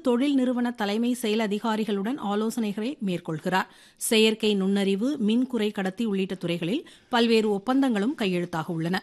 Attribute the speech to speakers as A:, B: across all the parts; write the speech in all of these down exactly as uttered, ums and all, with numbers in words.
A: தொழில் நிறுவன தலைமை செயல் அதிகாரிகளுடன் ஆலோசனைகளை மேற்கொள்கிறார். செயற்கை நுண்ணறிவு, மின்குறை கடத்தி உள்ளிட்ட துறைகளில் பல்வேறு ஒப்பந்தங்களும் கையெழுத்தாக உள்ளன.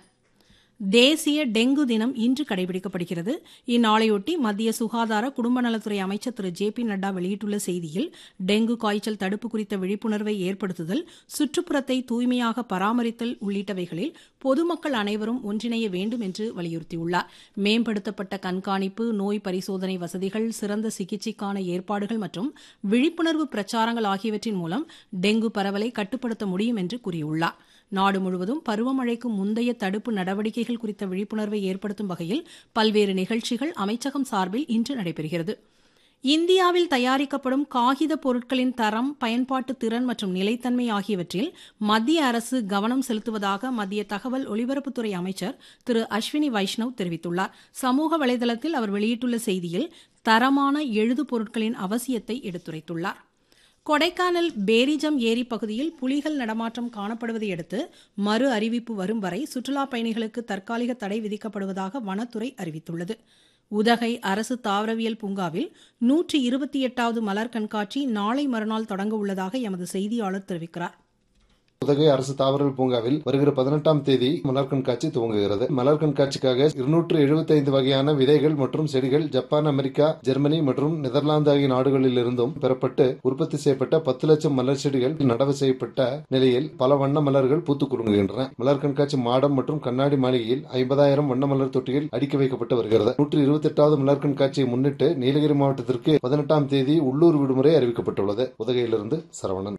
A: தேசிய டெங்கு தினம் இன்று கடைபிடிக்கப்படுகிறது. இந்நாளையொட்டி மத்திய சுகாதார குடும்ப நலத்துறை அமைச்சர் திரு ஜே பி நட்டா வெளியிட்டுள்ள செய்தியில், டெங்கு காய்ச்சல் தடுப்பு குறித்த விழிப்புணர்வை ஏற்படுத்துதல், சுற்றுப்புறத்தை தூய்மையாக பராமரித்தல் உள்ளிட்டவைகளில் பொதுமக்கள் அனைவரும் ஒன்றிணைய வேண்டும் என்று வலியுறுத்தியுள்ளார். மேம்படுத்தப்பட்ட கண்காணிப்பு, நோய் பரிசோதனை வசதிகள், சிறந்த சிகிச்சைக்கான ஏற்பாடுகள் மற்றும் விழிப்புணர்வு பிரச்சாரங்கள் ஆகியவற்றின் மூலம் டெங்கு பரவலை கட்டுப்படுத்த முடியும் என்று கூறியுள்ளார். நாடு முழுவதும் பருவமழைக்கு முந்தைய தடுப்பு நடவடிக்கைகள் குறித்த விழிப்புணர்வை ஏற்படுத்தும் வகையில் பல்வேறு நிகழ்ச்சிகள் அமைச்சகம் சார்பில் இன்று நடைபெறுகிறது. இந்தியாவில் தயாரிக்கப்படும் காகித பொருட்களின் தரம், பயன்பாட்டு திறன் மற்றும் நிலைத்தன்மை ஆகியவற்றில் மத்திய அரசு கவனம் செலுத்துவதாக மத்திய தகவல் ஒலிபரப்புத்துறை அமைச்சர் திரு அஸ்வினி வைஷ்ணவ் தெரிவித்துள்ளார். சமூக வலைதளத்தில் அவர் வெளியிட்டுள்ள செய்தியில் தரமான எழுது பொருட்களின் அவசியத்தை எடுத்துரைத்துள்ளார். கொடைக்கானல் பேரிஜம் ஏரி பகுதியில் புலிகள் நடமாட்டம் காணப்படுவதை அடுத்து மறு அறிவிப்பு வரும் வரை சுற்றுலாப் பயணிகளுக்கு தற்காலிக தடை விதிக்கப்படுவதாக வனத்துறை அறிவித்துள்ளது. உதகை அரசு தாவரவியல் பூங்காவில் நூற்றி இருபத்தி எட்டாவது மலர் கண்காட்சி நாளை மறுநாள் தொடங்க உள்ளதாக எமது செய்தியாளர் தெரிவிக்கிறார்.
B: உதகை அரசு தாவரவியல் பூங்காவில் வருகிற பதினெட்டாம் தேதி மலர் கண்காட்சி துவங்குகிறது. மலர் கண்காட்சிக்காக இருநூற்று எழுபத்தி ஐந்து வகையான விதைகள் மற்றும் செடிகள் ஜப்பான், அமெரிக்கா, ஜெர்மனி மற்றும் நெதர்லாந்து ஆகிய நாடுகளில் இருந்தும் பெறப்பட்டு உற்பத்தி செய்யப்பட்ட பத்து லட்சம் மலர் செடிகள் நடவு செய்யப்பட்ட நிலையில் பல வண்ண மலர்கள் பூத்துக் குலுங்குகின்றன. மலர் கண்காட்சி மாடம் மற்றும் கண்ணாடி மாளிகையில் ஐம்பதாயிரம் வண்ண மலர் தொட்டிகள் அடுக்கி வைக்கப்பட்டு வருகிறது. நூற்றி இருபத்தி எட்டாவது மலர் கண்காட்சியை முன்னிட்டு நீலகிரி மாவட்டத்திற்கு பதினெட்டாம் தேதி உள்ளூர் விடுமுறை அறிவிக்கப்பட்டுள்ளது. உதகையிலிருந்து சரவணன்.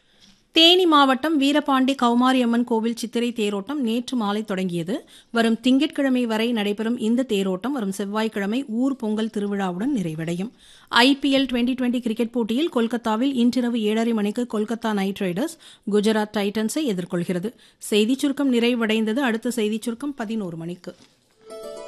A: தேனி மாவட்டம் வீரபாண்டி கௌமாரியம்மன் கோவில் சித்திரை தேரோட்டம் நேற்று மாலை தொடங்கியது. வரும் திங்கட்கிழமை வரை நடைபெறும் இந்த தேரோட்டம் வரும் செவ்வாய்க்கிழமை ஊர் பொங்கல் திருவிழாவுடன் நிறைவடையும். ஐபிஎல் டுவெண்டி டுவெண்டி கிரிக்கெட் போட்டியில் கொல்கத்தாவில் இன்றிரவு ஏழரை மணிக்கு கொல்கத்தா நைட் ரைடர்ஸ் குஜராத் டைட்டன்ஸை எதிர்கொள்கிறது. செய்திச் சுருக்கம் நிறைவடைந்தது. அடுத்த செய்திச் சுருக்கம் பதினோரு மணிக்கு.